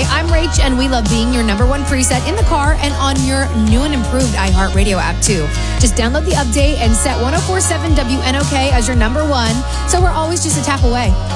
I'm Rach, and we love being your number one preset in the car and on your new and improved iHeartRadio app, too. Just download the update and set 104.7 WNOK as your number one, so we're always just a tap away.